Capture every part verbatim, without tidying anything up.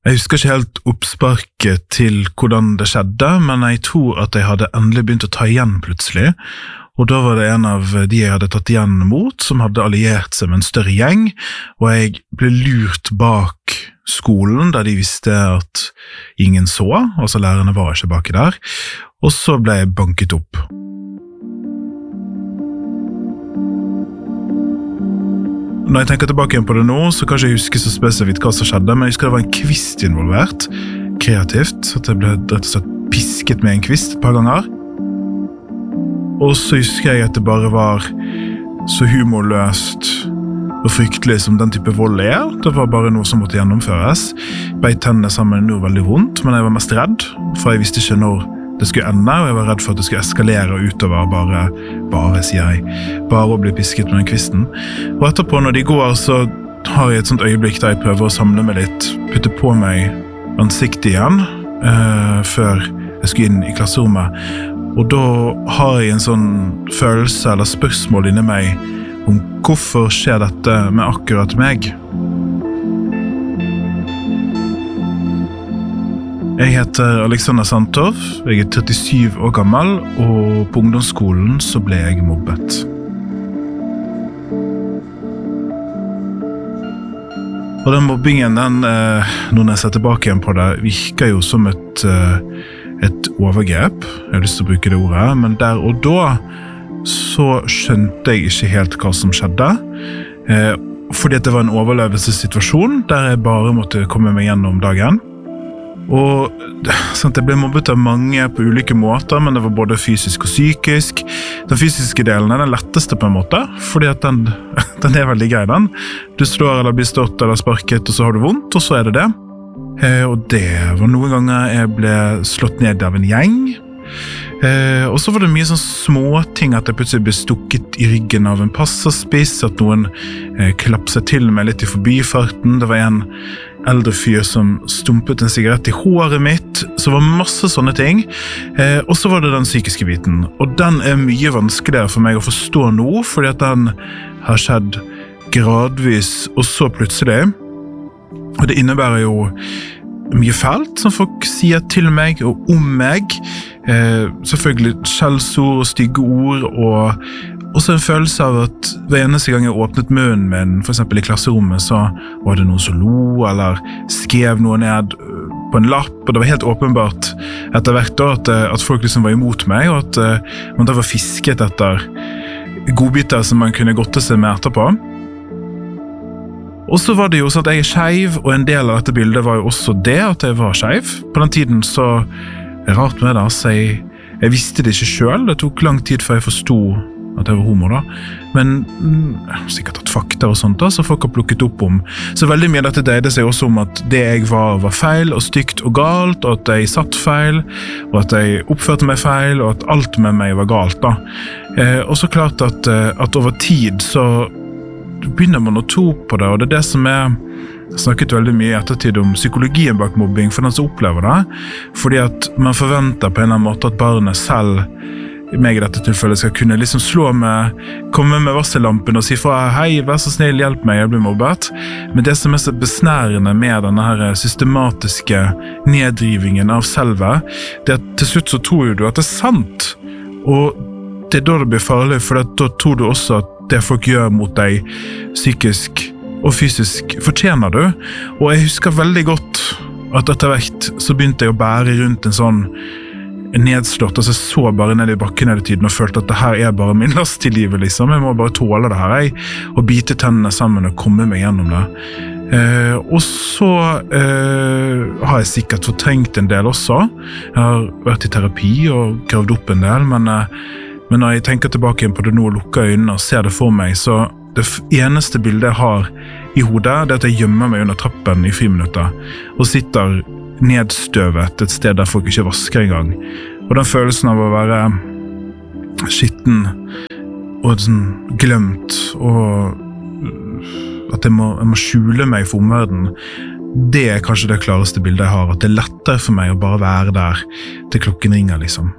Jeg husker ikke helt oppsparket til hvordan det skjedde, men jeg tror at jeg hadde endelig begynt å ta igjen plutselig. Og da var det en av de jeg hadde tatt igjen mot, som hadde alliert seg med en større gjeng, og jeg ble lurt bak skolen, der de visste at ingen så, altså lærerne var ikke baki der, og så ble jeg banket opp. Når jeg tenker tilbake igjen på det nå, så kan jeg ikke huske så spesifikt hva som skjedde, men jeg husker det var en kvist involvert, kreativt, så jeg ble rett og slett pisket med en kvist et par ganger. Og så husker jeg at det bare var så humorløst og fryktelig som den type vold er. Det var bare noe som måtte gjennomføres. Beit tennene sammen noe veldig vondt, men jeg var mest redd, for jeg visste ikke når det skulle ende, og jeg var redd for at det skulle eskalere utover bare, bare, sier jeg, bare å bli pisket med den kvisten. Og etterpå når de går, så har jeg et sånt øyeblikk der jeg prøver å samle meg litt, putte på meg ansiktet igjen, uh, før jeg skulle inn i klasserommet. Og da har jeg en sånn følelse eller spørsmål inni meg om hvorfor skjer dette med akkurat meg? Jeg heter Alexander Sandtorv, jeg er trettisyv år gammel, og på ungdomsskolen så ble jeg mobbet. Og den mobbingen, den, når jeg ser tilbake igjen på det, virker jo som et, et overgrep. Jeg har lyst til å bruke det ordet, men der og da så skjønte jeg ikke helt hva som skjedde, fordi det var en overlevelsessituasjon der jeg bare måtte komme meg gjennom dagen. Og sant, jeg ble mobbet av mange på ulike måter, men det var både fysisk og psykisk. Den fysiske delen er den letteste på en måte, fordi at den, den er veldig grei, den. Du slår eller blir stått eller sparket, og så har du vondt, og så er det det. Eh, og det var noen ganger jeg ble slått ned av en gjeng. Eh, og så var det mye sånn små ting, at jeg plutselig ble stukket i ryggen av en passerspiss, at noen eh, klapset til meg litt i forbifarten. Det var en eldre fyr som stumpet en sigarett i håret mitt, så var masse sånne ting. Eh, og så var det den psykiske biten, og den er mye vanskeligere for meg å forstå nå, fordi at den har skjedd gradvis, og så plutselig. Og det innebærer jo mye fælt som folk sier til meg og om meg. Eh, selvfølgelig skjellsord og stygge ord, og også en følelse av at hver eneste gang jeg åpnet munnen min, for eksempel i klasserommet, så var det noen som lo, eller skrev noe ned på en lapp, og det var helt åpenbart etter hvert da, at, at folk liksom var imot meg, og at man da var fisket etter godbiter som man kunne godte seg med etterpå. Og så var det jo sånn at jeg er skeiv, og en del av dette bildet var jo også det at jeg var skeiv. På den tiden så er det rart med det, så jeg, jeg visste det ikke selv. Det tok lang tid før jeg forstod at jeg var homo da, men mm, sikkert at fakta og sånt da, så folk har plukket opp om. Så veldig mye av dette dreide seg også om at det jeg var var feil og stygt og galt, og at jeg satt feil, og at jeg oppførte meg feil, og at alt med meg var galt da. Eh, og så klart at, at over tid så begynner man å tro på det, og det er det som er, jeg snakket veldig mye i ettertid om psykologien bak mobbing for den som opplever det, fordi at man forventer på en eller annen måte at barnet selv, meg i dette tilfellet, skal kunne liksom slå med, komme med varsellampen og si fra, hei, vær så snill, hjelp meg, jeg blir mobbet. Men det som er så besnærende med denne her systematiske neddrivingen av selvet, det er at til slutt så tror du at det er sant, og det er da det blir farlig, for da tror du også at det folk gjør mot deg psykisk og fysisk fortjener du. Og jeg husker veldig godt at etter hvert så begynte jeg å bære rundt en sånn nedslått, altså jeg så bare ned i bakken hele tiden og følte at det her er bare min last i livet liksom, jeg må bare tåle det her jeg, og bite tennene sammen og komme meg gjennom det. Eh, og så eh, har jeg sikkert fortrengt en del også. Jeg har vært i terapi og gravd opp en del, men, eh, men når jeg tenker tilbake igjen på det nå og lukker øynene og ser det for meg, så det eneste bildet jeg har i hodet, det er at jeg gjemmer meg under trappen i friminutter og sitter nedstøvet et sted der folk ikke vasker en gang. Og den følelsen av å være skitten og sånn glemt, og at jeg må, jeg må skjule meg for omverdenen, det er kanskje det klareste bildet jeg har, at det er lettere for meg å bare være der til klokken ringer liksom.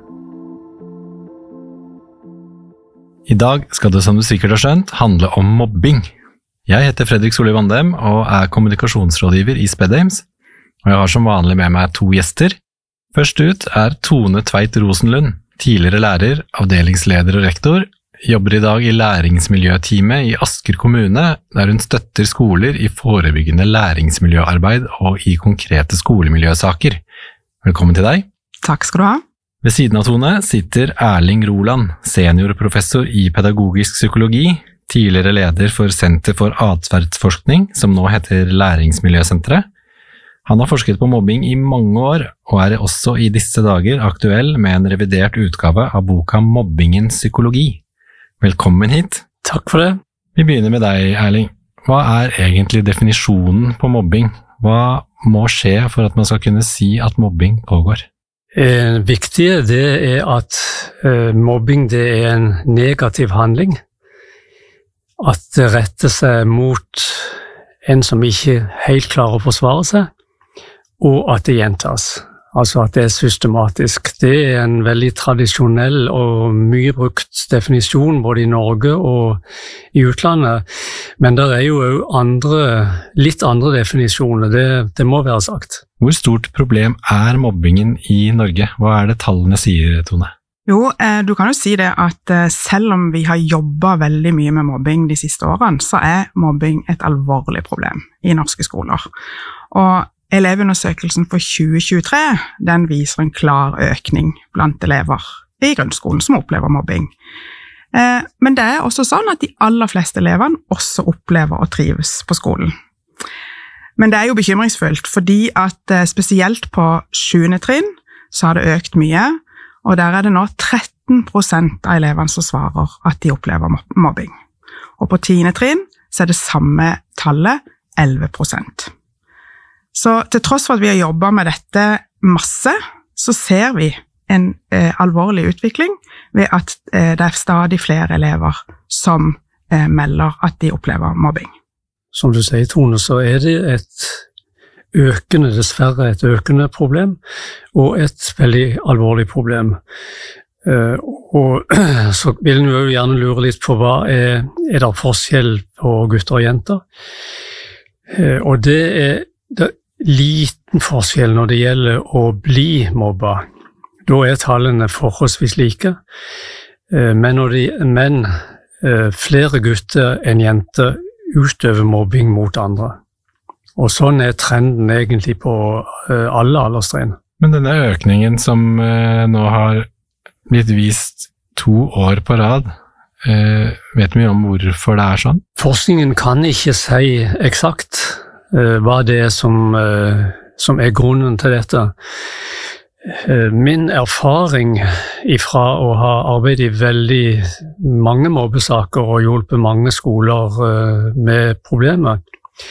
I dag skal det, som du sikkert har skjønt, handle om mobbing. Jeg heter Fredrik Solli Vandem og er kommunikasjonsrådgiver i Spedheims. Og jeg har som vanlig med meg to gjester. Først ut er Tone Tveit Rosenlund, tidligere lærer, avdelingsleder og rektor, jobber i dag i læringsmiljøteamet i Asker kommune, der hun støtter skoler i forebyggende læringsmiljøarbeid og i konkrete skolemiljøsaker. Velkommen til deg. Takk skal du ha. Ved siden av Tone sitter Erling Roland, seniorprofessor i pedagogisk psykologi, tidligere leder for Senter for atferdsforskning, som nå heter Læringsmiljøsenteret. Han har forsket på mobbing i mange år, og er også i disse dager aktuell med en revidert utgave av boka Mobbingens psykologi. Velkommen hit. Takk for det. Vi begynner med deg, Erling. Hva er egentlig definisjonen på mobbing? Hva må skje for at man skal kunne si at mobbing pågår? Eh, viktige det er at eh, mobbing det er en negativ handling. At det retter seg mot en som ikke helt klarer å forsvare seg, og at det gjentas. Altså at det er systematisk. Det er en veldig tradisjonell og mye brukt definisjon både i Norge og i utlandet. Men det er jo andre, litt andre definisjoner, det, det må være sagt. Hvor stort problem er mobbingen i Norge? Hva er det tallene sier, Tone? Jo, du kan jo si det at selv om vi har jobbet veldig mye med mobbing de siste årene, så er mobbing et alvorlig problem i norske skoler. Og elevundersøkelsen for tjue tjuetre, den viser en klar økning blant elever i grunnskolen som opplever mobbing. Men det er også sånn at de aller fleste elevene også opplever å trives på skolen. Men det er jo bekymringsfullt, fordi at spesielt på sjuende trinn så har det økt mye, og der er det nå tretten prosent av elevene som svarer at de opplever mobbing. Og på tiende trinn så er det samme tallet elleve prosent. Så til tross for at vi har jobbet med dette masse, så ser vi en eh, alvorlig utvikling ved at eh, det er stadig flere elever som eh, melder at de opplever mobbing. Som du sier, Tone, så er det et økende, dessverre et økende problem, og et veldig alvorlig problem. Uh, og så vil vi jo gjerne lure litt på hva er, er det forskjell på gutter og jenter. Uh, og det er, det er liten forskjell når det gjelder å bli mobba. Da er tallene forholdsvis like. Uh, men når de, men uh, flere gutter enn jenter utøver mobbing mot andre. Og sånn er trenden egentlig på alle alderstrinn. Men denne økningen som eh, nå har blitt vist to år på rad, eh, vet vi om hvorfor det er sånn? Forskningen kan ikke si eksakt eh, hva det er som, eh, som er grunnen til dette. Eh, min erfaring ifra å ha arbeidet i veldig mange mobbesaker og hjulpet mange skoler eh, med problemer,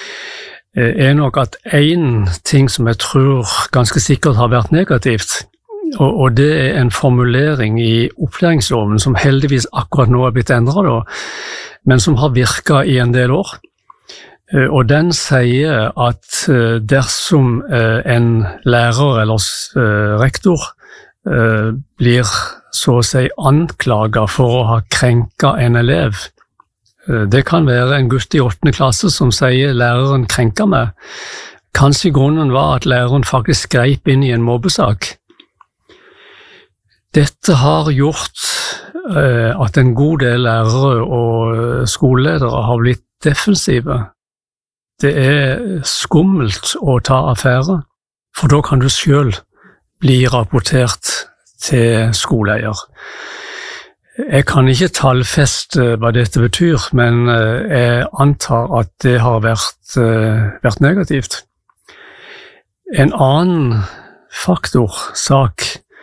er nok at en ting som jeg tror ganske sikkert har vært negativt, og, og det er en formulering i opplæringsloven som heldigvis akkurat nå er blitt endret da, men som har virket i en del år. Og den sier at dersom en lærer eller rektor blir så å si anklaget for å ha krenket en elev, det kan være en gutt i åttende klasse som sier læreren krenker meg. Kanskje grunnen var at læreren faktisk greip inn i en mobbesak. Dette har gjort eh, at en god del lærere og skoleledere har blitt defensive. Det er skummelt å ta affære, for da kan du selv bli rapportert til skoleeier. Jeg kan ikke tallfeste hva dette betyr, men jeg antar at det har vært, vært negativt. En annen faktor, sak,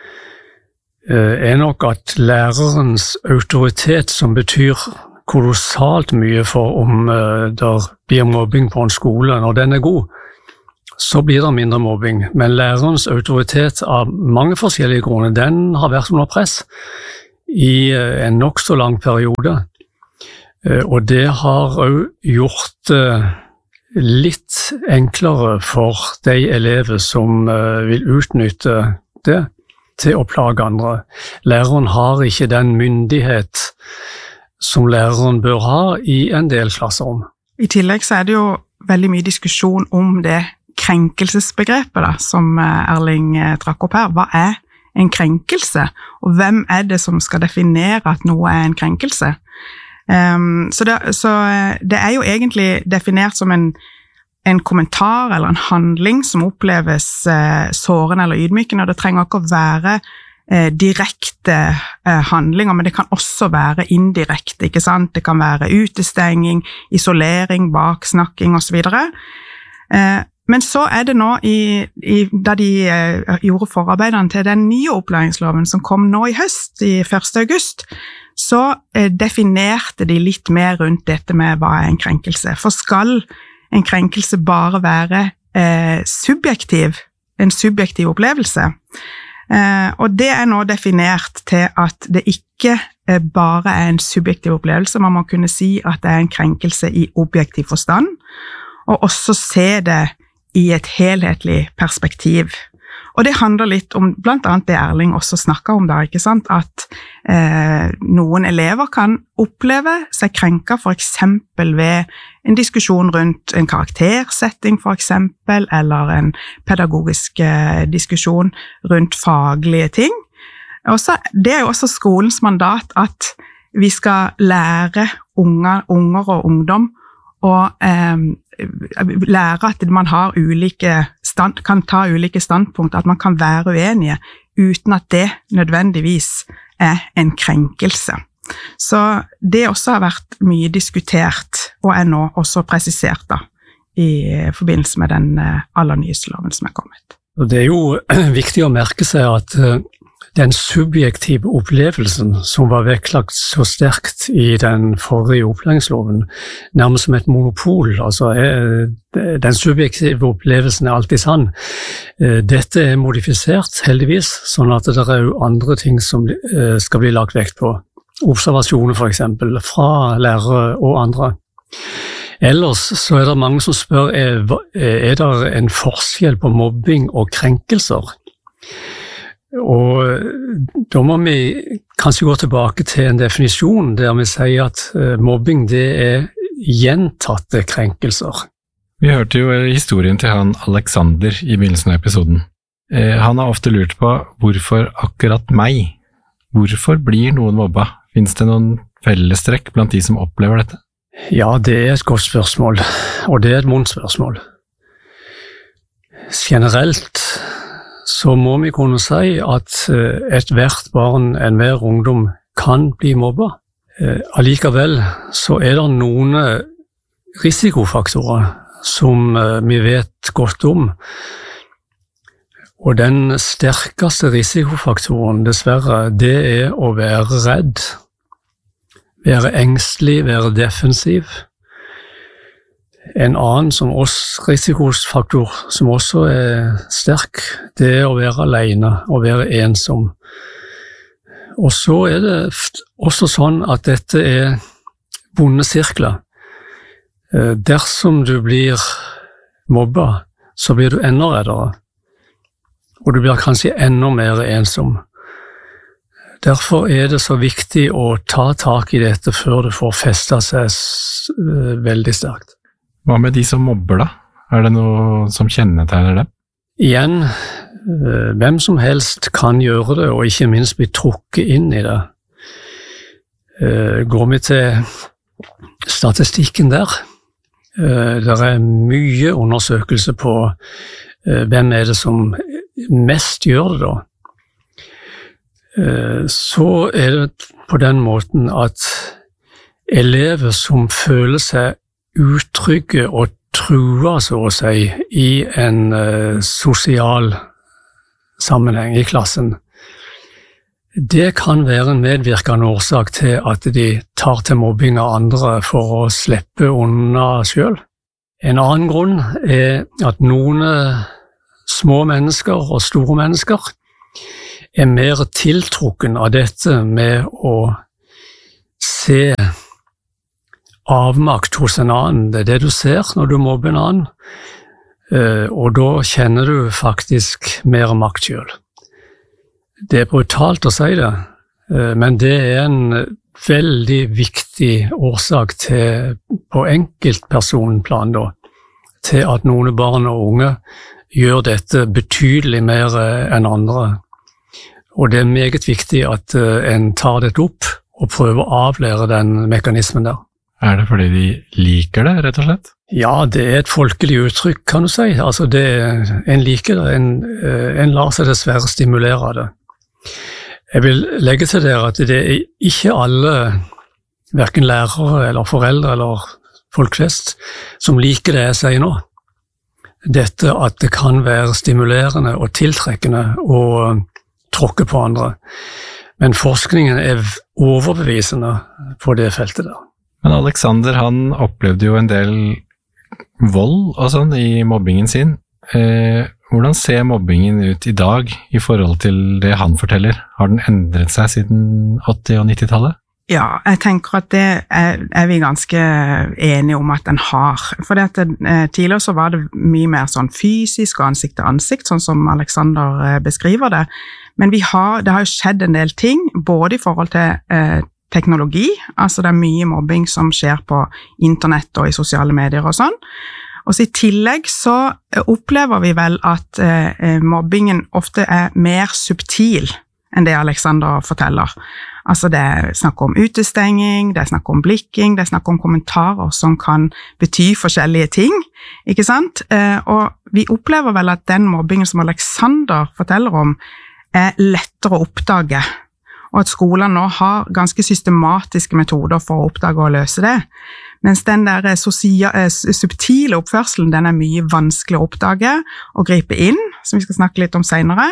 er nok at lærerens autoritet, som betyr kolossalt mye for om det blir mobbing på en skole, når den er god, så blir det mindre mobbing. Men lærerens autoritet av mange forskjellige grunner, den har vært under press i en nok så lang periode, og det har også gjort det litt enklere for de elever som vil utnytte det til å plage andre. Læreren har ikke den myndighet som læreren bør ha i en del klasserom. I tillegg så er det jo veldig mye diskusjon om det krenkelsesbegrepet da, som Erling trakk opp her. Hva er en krenkelse? Og hvem er det som skal definere at noe er en krenkelse? Um, så, det, så det er jo egentlig definert som en, en kommentar eller en handling som oppleves uh, sårende eller ydmykende, og det trenger ikke å være Eh, direkte eh, handlinger, men det kan også være indirekte, ikke sant? Det kan være utestenging, isolering, baksnakking og så videre. Eh, men så er det nå, i, i, da de eh, gjorde forarbeidene til den nye opplæringsloven som kom nå i høst, i første august, så eh, definerte de litt mer rundt dette med hva er en krenkelse. For skal en krenkelse bare være eh, subjektiv, en subjektiv opplevelse, Uh, og det er nå definert til at det ikke uh, bare er en subjektiv opplevelse, man må kunne si at det er en krenkelse i objektiv forstand, og også se det i et helhetlig perspektiv. Og det handler litt om blant annet det Erling også snakket om da, ikke sant? At uh, noen elever kan oppleve seg krenket for eksempel ved en diskusjon rundt en karaktersetting for eksempel, eller en pedagogisk eh, diskusjon rundt faglige ting. Også, det er jo også skolens mandat at vi skal lære unger, unger og ungdom å eh, lære at man har ulike stand, kan ta ulike standpunkt, at man kan være uenige uten at det nødvendigvis er en krenkelse. Så det også har vært mye diskutert, og er nå også presisert da, i forbindelse med den aller nyeste loven som er kommet. Og det er jo viktig å merke seg at den subjektive opplevelsen som var vektlagt så sterkt i den forrige opplæringsloven, nærmest som et monopol, altså den subjektive opplevelsen er alltid sann. Dette er modifisert heldigvis, sånn at det er jo andre ting som skal bli lagt vekt på. Observasjoner for eksempel, fra lærere og andre. Ellers så er det mange som spør, er, er det en forskjell på mobbing og krenkelser? Og da må vi kanskje gå tilbake til en definisjon der vi sier at mobbing det er gjentatte krenkelser. Vi hørte jo historien til han Alexander i begynnelsen av episoden. Han har ofte lurt på hvorfor akkurat meg? Hvorfor blir noen mobba? Finnes det noen fellestrekk blant de som opplever dette? Ja, det er et godt spørsmål, og det er et vondt spørsmål. Generelt så må vi kunne si at et hvert barn, enhver ungdom, kan bli mobba. Allikevel så er det noen risikofaktorer som vi vet godt om. Og den sterkeste risikofaktoren, dessverre, det er å være redd. Være engstelig, være defensiv. En annen som også, risikofaktor som også er sterk, det er å være alene og være ensom. Og så er det også sånn at dette er vonde sirkler. Dersom du blir mobba, så blir du enda reddere. Og du blir kanskje enda mer ensom. Derfor er det så viktig å ta tak i dette før det får festet seg veldig sterkt. Hva med de som mobber da? Er det noe som kjennetegner dem? Igjen, hvem som helst kan gjøre det, og ikke minst bli trukket inn i det. Går vi til statistikken der? Det er mye undersøkelse på hvem er det som mest gjør det da. Så er det på den måten at elever som føler seg utrygge og trua, så å si, i en uh, sosial sammenheng i klassen, det kan være en medvirkende årsak til at de tar til mobbing av andre for å slippe unna selv. En annen grunn er at noen små mennesker og store mennesker er mer tiltrukken av dette med å se avmakt hos en annen. Det er det du ser når du mobber en annen, og da kjenner du faktisk mer makt selv. Det er brutalt å si det, men det er en veldig viktig årsak til, på enkeltpersonplan da, til at noen barn og unge gjør dette betydelig mer enn andre. Og det er meget viktig at en tar dette opp og prøver å avlære den mekanismen der. Er det fordi de liker det, rett og slett? Ja, det er et folkelig uttrykk, kan du si. Altså, det, en liker det, en, en lar seg dessverre stimulere av det. Jeg vil legge til der at det er ikke alle, hverken lærere eller foreldre eller folk flest, som liker det jeg sier nå. Dette at det kan være stimulerende og tiltrekkende å tråkke på andre. Men forskningen er overbevisende på det feltet der. Men Alexander, han opplevde jo en del vold og sånn i mobbingen sin. Eh, hvordan ser mobbingen ut i dag i forhold til det han forteller? Har den endret seg siden åtti- og nittitallet? Ja, jeg tenker at det er, er vi ganske enige om at den har. For det at det, eh, tidligere så var det mye mer sånn fysisk og ansikt til ansikt, sånn som Alexander eh, beskriver det. Men vi har, det har jo skjedd en del ting, både i forhold til eh, teknologi, altså det er mye mobbing som skjer på internett og i sosiale medier og sånn. Og så i tillegg så opplever vi vel at eh, mobbingen ofte er mer subtil enn det Alexander forteller. Altså det er snakk om utestenging, det er snakk om blikking, det er snakk om kommentarer som kan bety forskjellige ting, ikke sant? Eh, og vi opplever vel at den mobbingen som Alexander forteller om er lettere å oppdage, og at skolen nå har ganske systematiske metoder for å oppdage og løse det. Mens den der sosia, subtile oppførselen, den er mye vanskelig å oppdage og gripe inn, som vi skal snakke litt om senere.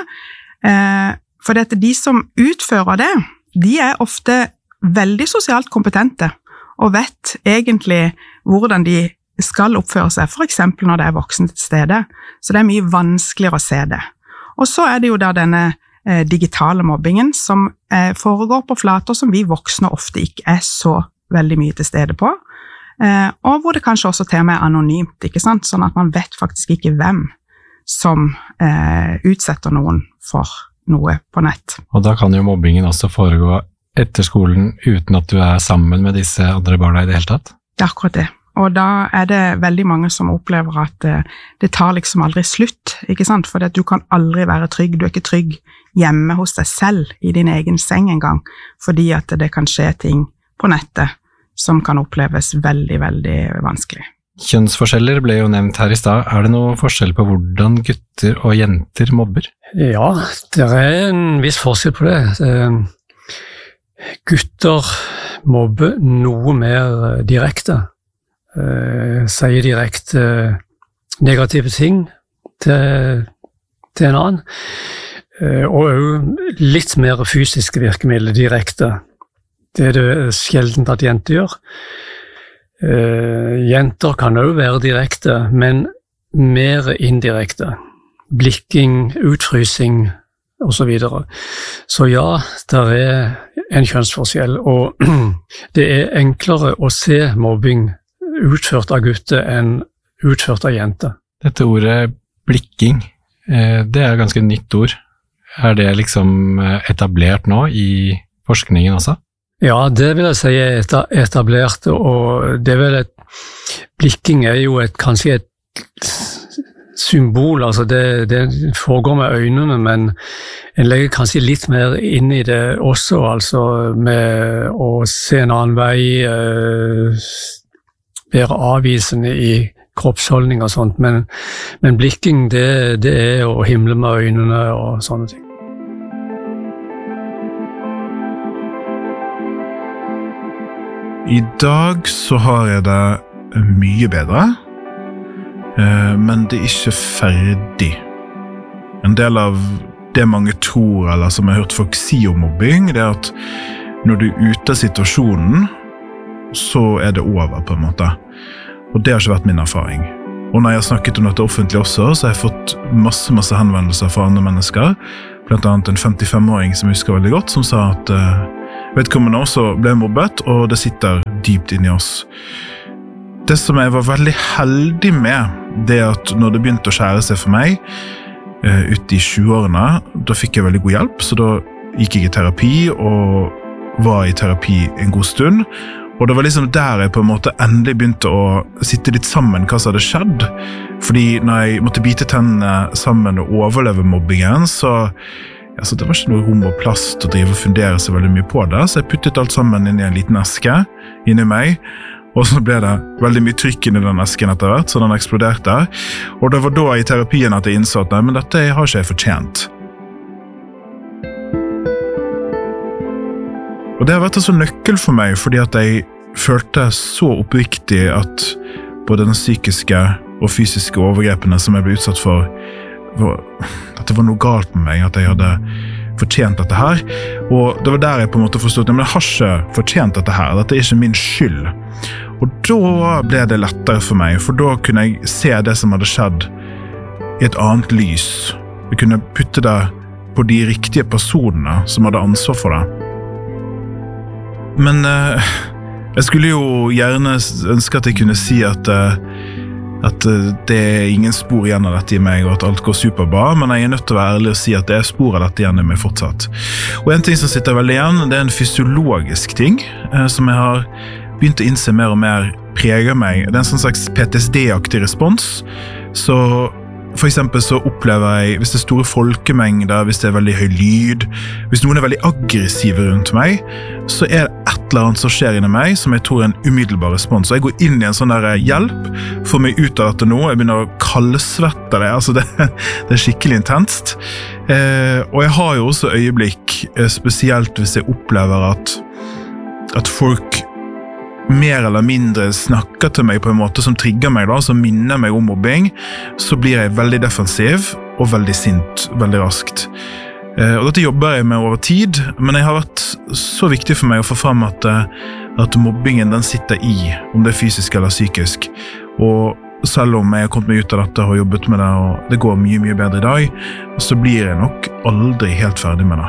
Eh, for dette, de som utfører det, de er ofte veldig sosialt kompetente og vet egentlig hvordan de skal oppføre seg, for eksempel når det er voksne til stede. Så det er mye vanskeligere å se det. Og så er det jo da denne digitale mobbingen som eh, foregår på flater som vi voksne ofte ikke er så veldig mye til stede på, eh, og hvor det kanskje også til og med er anonymt, ikke sant? Sånn at man vet faktisk ikke hvem som eh, utsetter noen for noe på nett. Og da kan jo mobbingen også foregå etter skolen uten at du er sammen med disse andre barna i det hele tatt? Det er akkurat det. Og da er det veldig mange som opplever at eh, det tar liksom aldri slutt, ikke sant? For du kan aldri være trygg, du er ikke trygg hjemme hos deg selv i din egen seng en gang, fordi at det kan skje ting på nettet som kan oppleves veldig, veldig vanskelig. Kjønnsforskjeller ble jo nevnt her i stad. Er det noe forskjell på hvordan gutter og jenter mobber? Ja, det er en viss forskjell på det. Gutter mobber noe mer direkte. Uh, sier direkte uh, negative ting til, til en annen, uh, og også litt mer fysiske virkemidler direkte. Det er det sjeldent at jenter gjør. Uh, jenter kan også være direkte, men mer indirekte. Blikking, utfrysing og så videre. Så ja, der er en kjønnsforskjell, og det er enklere å se mobbing utført av gutter enn utført av jenter. Dette ordet blikking, det er et ganske nytt ord. Er det liksom etablert nå i forskningen også? Ja, det vil jeg si er etablert, og det er vel et, blikking er jo et, kanskje et symbol, altså det, det foregår med øynene, men en legger kanskje litt mer inn i det også, altså med å se en annen vei, øh, være avvisende i kroppsholdning og sånt, men, men blikking, det, det er å himle med øynene og sånne ting. I dag så har jeg det mye bedre, men det er ikke ferdig. En del av det mange tror, eller som jeg har hørt folk si om mobbing, det er at når du er ute av situasjonen, så er det over på en måte. Og det har ikke vært min erfaring. Og når jeg har snakket om dette offentlig også, så har jeg fått masse, masse henvendelser fra andre mennesker, blant annet en femtifem-åring som jeg husker veldig godt, som sa at uh, vedkommende også ble mobbet, og det sitter dypt inni oss. Det som jeg var veldig heldig med, det er at når det begynte å skjære seg for meg, uh, ute i tjueårene, da fikk jeg veldig god hjelp, så da gikk jeg i terapi, og var i terapi en god stund, Og det var liksom der jeg på en måte endelig begynte å sitte litt sammen hva som hadde skjedd. Fordi når jeg måtte bite tennene sammen og overleve mobbingen, så altså, det var ikke noe rom og plass til å drive og fundere så veldig mye på det. Så jeg puttet alt sammen inn i en liten eske inni meg. Og så ble det veldig mye trykk inn i den esken etter hvert, så den eksploderte. Og det var da i terapien at jeg innså at nei, men dette har ikke jeg fortjent. Og det har vært en sånn nøkkel for meg, fordi at jeg følte så oppviktig at både den psykiske og fysiske overgrepene som jeg ble utsatt for, var, at det var noe galt med meg, at jeg hadde fortjent dette her. Og det var der jeg på en måte forstod, men jeg har ikke fortjent dette her, dette er ikke min skyld. Og da ble det lettere for meg, for da kunne jeg se det som hadde skjedd i et annet lys. Jeg kunne putte det på de riktige personene som hadde ansvar for det. Men eh, jeg skulle jo gjerne ønske at jeg kunne si at, eh, at det er ingen spor igjen av dette i meg, og at alt går superbra, men jeg er nødt til å være ærlig og si at det er spor av dette igjen i meg fortsatt. Og en ting som sitter veldig igjen, det er en fysiologisk ting, eh, som jeg har begynt å innse mer og mer preger meg. Det er en sånn slags P T S D-aktig respons, så for eksempel så opplever jeg, hvis det er store folkemengder, hvis det er veldig høy lyd, hvis noen er veldig aggressive rundt meg, så er det et eller annet som skjer inni meg, som jeg tror er en umiddelbar respons. Så jeg går inn i en sånn der hjelp, får meg ut av dette nå, jeg begynner å kaldsvette det, altså det, det er skikkelig intenst. Eh, og jeg har jo også øyeblikk, spesielt hvis jeg opplever at, at folk mer eller mindre snakker til meg på en måte som trigger meg da, som minner meg om mobbing, så blir jeg veldig defensiv og veldig sint, veldig raskt. Eh, og dette jobber jeg med over tid, men jeg har vært så viktig for meg å få frem at, at mobbingen den sitter i, om det er fysisk eller psykisk. Og selv om jeg har kommet meg ut av dette og har jobbet med det, og det går mye, mye bedre i dag, så blir jeg nok aldri helt ferdig med det.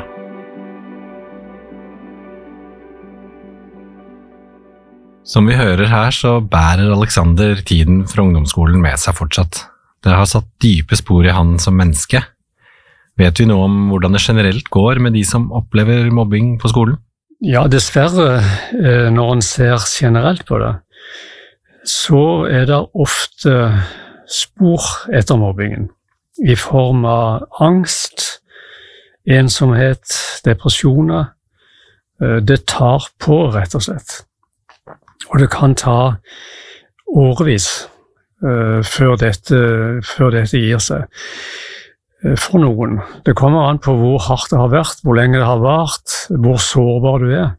Som vi hører her, så bærer Alexander tiden fra ungdomsskolen med seg fortsatt. Det har satt dype spor i han som menneske. Vet vi noe om hvordan det generelt går med de som opplever mobbing på skolen? Ja, dessverre, når en ser generelt på det, så er det ofte spor etter mobbingen. I form av angst, ensomhet, depresjoner. Det tar på, rett og slett. Og det kan ta årevis uh, før, dette, før dette gir seg uh, for noen. Det kommer an på hvor hardt det har vært, hvor lenge det har vært, hvor sårbar du er.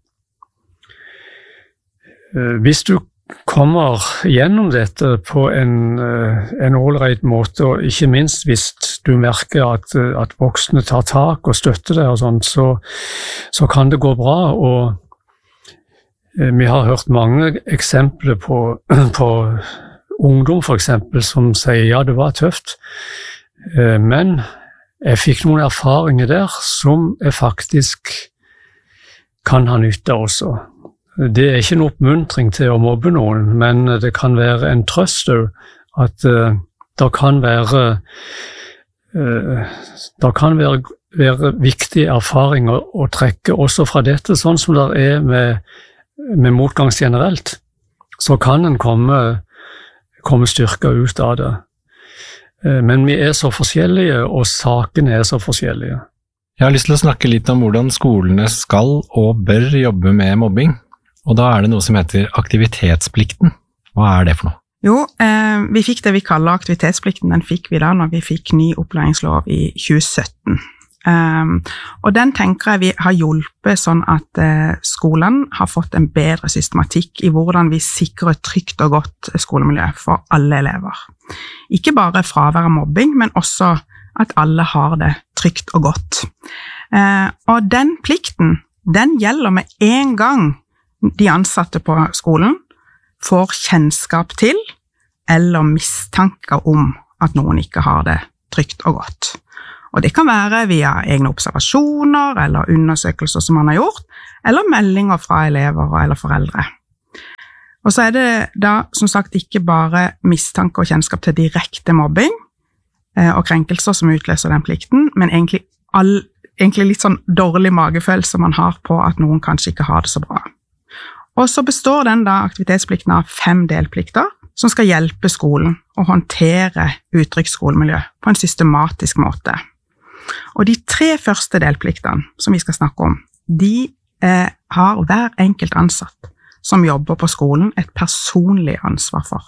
Uh, hvis du kommer gjennom dette på en, uh, en ålreit måte, og ikke minst hvis du merker at, uh, at voksne tar tak og støtter deg og sånt, så, så kan det gå bra. Og vi har hørt mange eksempler på, på ungdom for eksempel, som sier ja, det var tøft, men jeg fikk noen erfaringer der som jeg faktisk kan ha nytte også. Det er ikke en oppmuntring til å mobbe noen, men det kan være en trøst at uh, det kan være, uh, det kan være, være viktige erfaringer å trekke også fra dette, sånn som det er med med motgang generelt, så kan en komme, komme styrka ut av det. Men vi er så forskjellige, og sakene er så forskjellige. Jeg har lyst til å snakke litt om hvordan skolene skal og bør jobbe med mobbing, og da er det noe som heter aktivitetsplikten. Hva er det for noe? Jo, eh, vi fikk det vi kaller aktivitetsplikten, den fikk vi da når vi fikk ny opplæringslov i tjue sytten. Um, og den tenker jeg vi har hjulpet sånn at uh, skolen har fått en bedre systematikk i hvordan vi sikrer et trygt og godt skolemiljø for alle elever. Ikke bare fravær av mobbing, men også at alle har det trygt og godt. Uh, og den plikten, den gjelder med en gang de ansatte på skolen får kjennskap til eller mistanker om at noen ikke har det trygt og godt. Og det kan være via egne observasjoner eller undersøkelser som man har gjort, eller meldinger fra elever eller foreldre. Og så er det da som sagt ikke bare mistanke og kjennskap til direkte mobbing eh, og krenkelser som utløser den plikten, men egentlig, all, egentlig litt sånn dårlig magefølelse man har på at noen kanskje ikke har det så bra. Og så består den da aktivitetsplikten av fem delplikter, som skal hjelpe skolen å håndtere utrygt skolemiljø på en systematisk måte. Og de tre første delpliktene som vi skal snakke om, de eh, har hver enkelt ansatt som jobber på skolen et personlig ansvar for.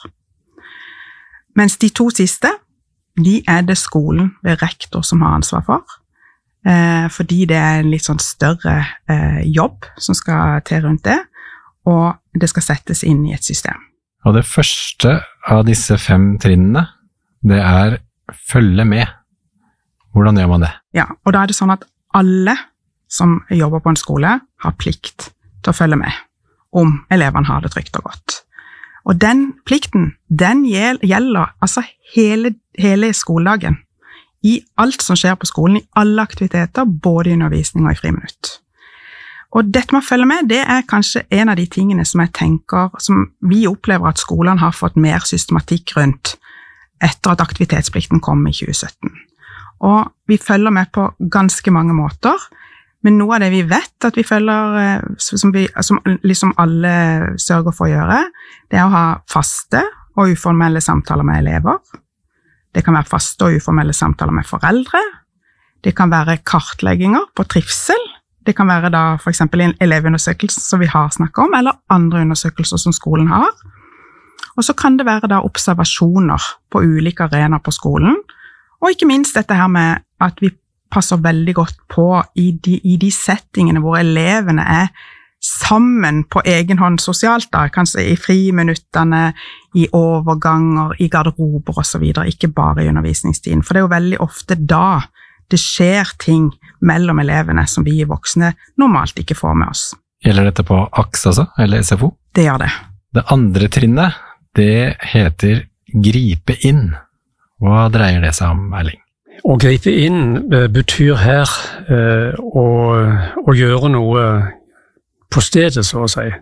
Mens de to siste, de er det skolen ved rektor som har ansvar for, eh, fordi det er en litt sånn større eh, jobb som skal til rundt det, og det skal settes inn i et system. Og det første av disse fem trinnene, det er følge med. Hvordan gjør man det? Ja, og da er det sånn at alle som jobber på en skole har plikt til å følge med om elevene har det trygt og godt. Og den plikten, den gjelder altså hele, hele skoledagen, i alt som skjer på skolen, i alle aktiviteter, både i undervisning og i friminutt. Og dette med å følge med, det er kanskje en av de tingene som jeg tenker, som vi opplever at skolene har fått mer systematikk rundt etter at aktivitetsplikten kom i tjue sytten. Og vi følger med på ganske mange måter, men noe av det vi vet at vi følger, som, vi, som liksom alle sørger for å gjøre, det er å ha faste og uformelle samtaler med elever. Det kan være faste og uformelle samtaler med foreldre. Det kan være kartlegginger på trivsel. Det kan være da for eksempel en elevundersøkelse som vi har snakket om, eller andre undersøkelser som skolen har. Og så kan det være da observasjoner på ulike arenaer på skolen, og ikke minst dette her med at vi passer veldig godt på i de, i de settingene hvor elevene er sammen på egen hånd sosialt, da, kanskje i friminuttene, i overganger, i garderober og så videre, ikke bare i undervisningstiden. For det er jo veldig ofte da det skjer ting mellom elevene som vi voksne normalt ikke får med oss. Gjelder dette på A K S altså, eller S F O? Det gjør det. Det andre trinnet, det heter gripe inn. Hva dreier det seg om, Erling? Å gripe inn betyr her eh, å, å gjøre noe på stedet, så å si.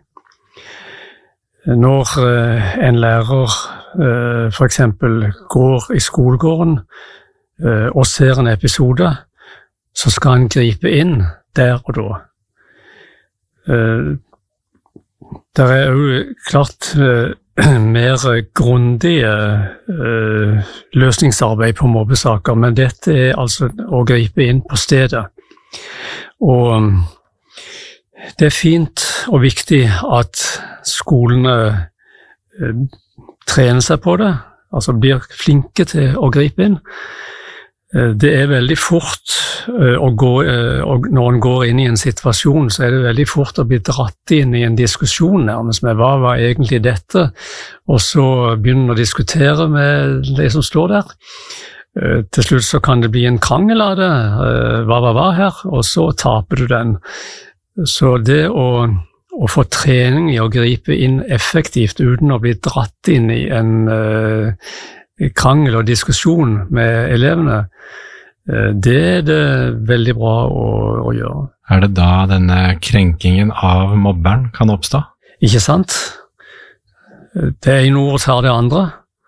Når eh, en lærer eh, for eksempel går i skolegården eh, og ser en episode, så skal han gripe inn der og da. Eh, det er jo klart eh, mer grundige uh, løsningsarbeid på mobbesaker, men dette er altså å gripe inn på stedet. Og um, det er fint og viktig at skolene uh, trener seg på det, altså blir flinke til å gripe inn. Uh, det er veldig fort uh, å gå, uh, og når en går inn i en situasjon, så er det veldig fort å bli dratt inn i en diskusjon nærmest med hva var egentlig dette, og så begynner å diskutere med de som står der. Uh, til slutt så kan det bli en krangel av det, uh, hva var hva her, og så taper du den. Så det å, å få trening i å gripe inn effektivt uten å bli dratt inn i en uh, krangel og diskusjon med elevene, det er det veldig bra å, å gjøre. Er det da denne krenkingen av mobberen kan oppstå? Ikke sant? Det er en ord tar det andre,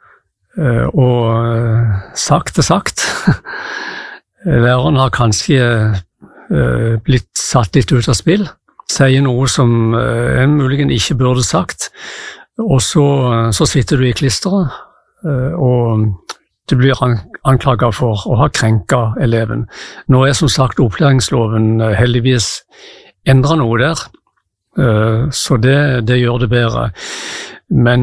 og sagt er sagt. Læreren har kanskje blitt satt litt ut av spill, sier noe som en muligens ikke burde sagt, og så, så sitter du i klisteret, og du blir anklaget for å ha krenket eleven. Nå er som sagt opplæringsloven heldigvis endret noe der, så det, det gjør det bedre. Men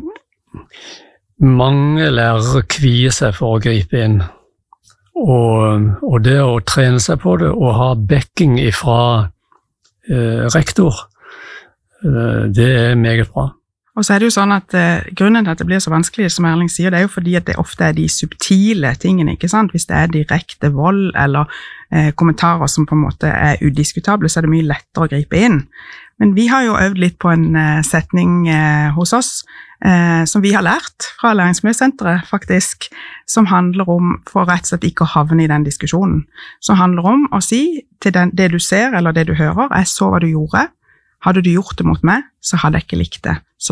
mange lærere kvier seg for å gripe inn, og, og det å trene seg på det og ha backing ifra eh, rektor, eh, det er meget bra. Og så er det jo sånn at eh, grunnen til at det blir så vanskelig, som Erling sier, det er jo fordi at det ofte er de subtile tingene, ikke sant? Hvis det er direkte vold eller eh, kommentarer som på en måte er udiskutable, så er det mye lettere å gripe inn. Men vi har jo øvd litt på en eh, setning eh, hos oss, eh, som vi har lært fra Læringsmiljøsenteret faktisk, som handler om, for rett og slett ikke å havne i den diskusjonen, som handler om å si til den, det du ser eller det du hører, jeg så hva du gjorde, hadde du gjort det mot meg, så hadde jeg ikke likt det. Så